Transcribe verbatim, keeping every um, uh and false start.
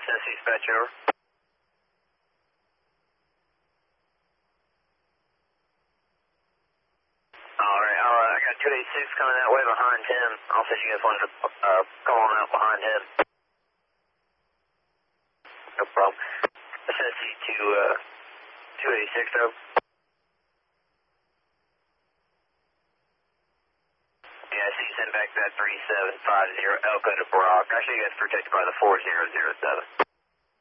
Tennessee dispatch over. Alright, uh, I got two eighty-six coming that way behind him. I'll send you guys one to uh, call him out behind him. No problem. Tennessee to uh, two eighty-six over. Yeah, I see you send back that three seven five zero Elko to Brock. Actually, you guys protected by the four zero zero seven.